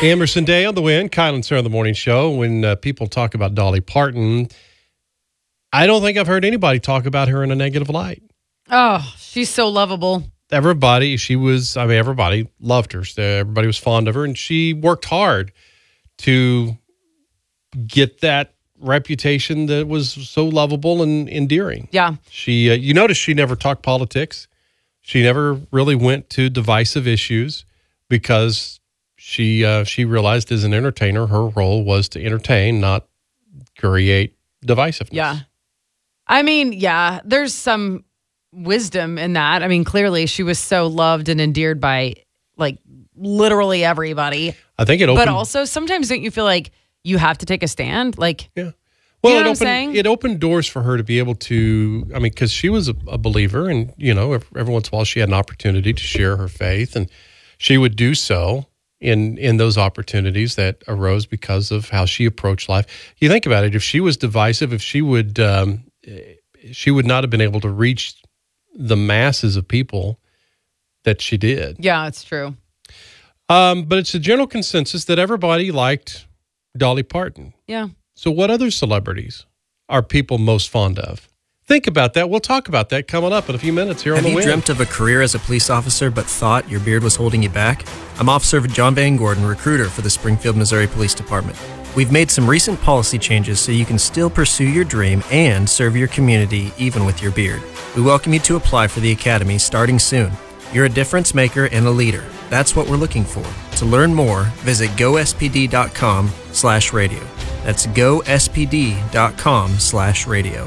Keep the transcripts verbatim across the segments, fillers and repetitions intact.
Emerson Day on the Wind, Kyle and Sarah on the Morning Show. When uh, people talk about Dolly Parton, I don't think I've heard anybody talk about her in a negative light. Oh, she's so lovable. Everybody, she was, I mean, everybody loved her. So everybody was fond of her, and she worked hard to get that reputation that was so lovable and endearing. Yeah. She, uh, you notice she never talked politics. She never really went to divisive issues because she uh, she realized as an entertainer, her role was to entertain, not create divisiveness. Yeah. I mean, yeah, there's some wisdom in that. I mean, clearly she was so loved and endeared by like literally everybody. I think it opened. But also sometimes don't you feel like you have to take a stand? Like, yeah. Well, you know it what I'm opened, saying? It opened doors for her to be able to, I mean, because she was a, a believer, and, you know, every, every once in a while she had an opportunity to share her faith, and she would do so in in those opportunities that arose because of how she approached life. You think about it, if she was divisive, if she would, um, she would not have been able to reach the masses of people that she did. Yeah, it's true. Um, but it's a general consensus that everybody liked Dolly Parton. Yeah. So what other celebrities are people most fond of? Think about that. We'll talk about that coming up in a few minutes here on Have The you Wind. dreamt of a career as a police officer but thought your beard was holding you back? I'm Officer John Van Gordon, recruiter for the Springfield, Missouri Police Department. We've made some recent policy changes so you can still pursue your dream and serve your community even with your beard. We welcome you to apply for the Academy starting soon. You're a difference maker and a leader. That's what we're looking for. To learn more, visit go s p d dot com slash radio. That's go s p d dot com slash radio.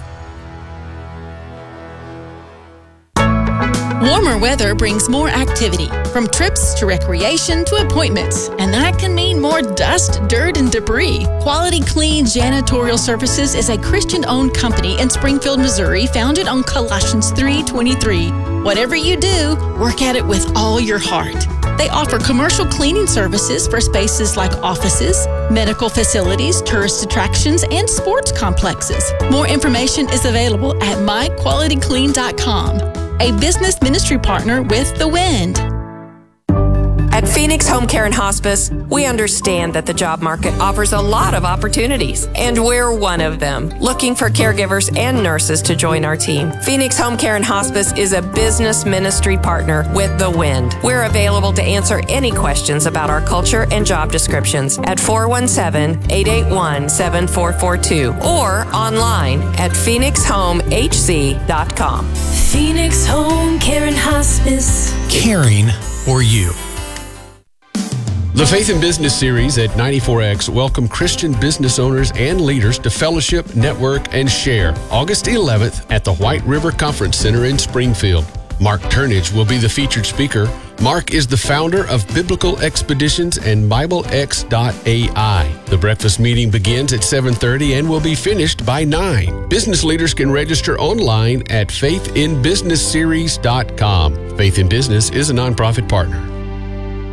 Warmer weather brings more activity, from trips to recreation to appointments, and that can mean more dust, dirt, and debris. Quality Clean Janitorial Services is a Christian-owned company in Springfield, Missouri, founded on Colossians three twenty-three. Whatever you do, work at it with all your heart. They offer commercial cleaning services for spaces like offices, medical facilities, tourist attractions, and sports complexes. More information is available at my quality clean dot com. A business ministry partner with The Wind. At Phoenix Home Care and Hospice, we understand that the job market offers a lot of opportunities, and we're one of them, looking for caregivers and nurses to join our team. Phoenix Home Care and Hospice is a business ministry partner with The Wind. We're available to answer any questions about our culture and job descriptions at four one seven, eight eight one, seven four four two or online at phoenix home h c dot com. Phoenix Home Care and Hospice. Caring for you. The Faith in Business series at ninety-four X welcome Christian business owners and leaders to fellowship, network, and share August eleventh at the White River Conference Center in Springfield. Mark Turnage will be the featured speaker. Mark is the founder of Biblical Expeditions and Bible X dot A I. The breakfast meeting begins at seven thirty and will be finished by nine. Business leaders can register online at faith in business series dot com. Faith in Business is a nonprofit partner.